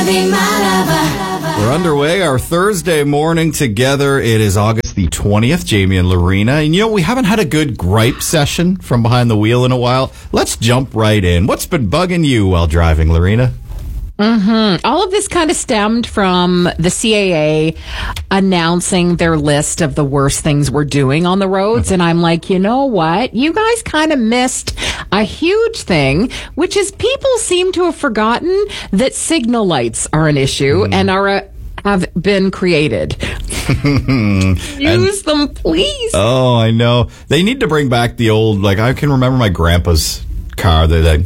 We're underway our Thursday morning together. It is August the 20th, Jamie and Lorena. And you know, we haven't had a good gripe session from behind the wheel in a while. Let's jump right in. What's been bugging you while driving, Lorena? All of this kind of stemmed from the CAA announcing their list of the worst things we're doing on the roads. And I'm like, you know what? You guys kind of missed a huge thing, which is people seem to have forgotten that signal lights are an issue and have been created. Use them, please. Oh, I know. They need to bring back the old, like, I can remember my grandpa's car.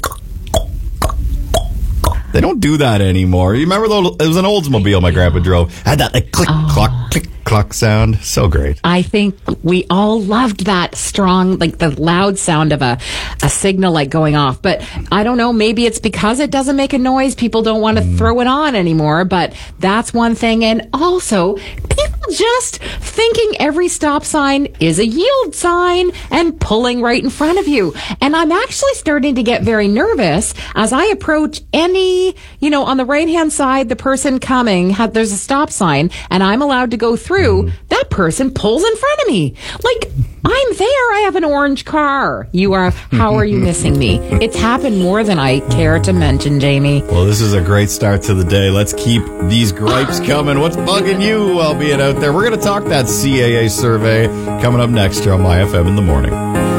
They don't do that anymore. You remember it was an Oldsmobile my grandpa drove. Had that like click, clock sound. So great. I think we all loved that strong, like the loud sound of a signal light going off. But I don't know, maybe it's because it doesn't make a noise. People don't want to throw it on anymore. But that's one thing. And also, people just thinking every stop sign is a yield sign and pulling right in front of you. And I'm actually starting to get very nervous as I approach any, on the right-hand side, the person coming, there's a stop sign and I'm allowed to go through. That person pulls in front of me. Like, I'm there. I have an orange car. How are you missing me? It's happened more than I care to mention, Jamie. Well, this is a great start to the day. Let's keep these gripes coming. What's bugging you while being out there? We're going to talk that CAA survey coming up next here on My FM in the morning.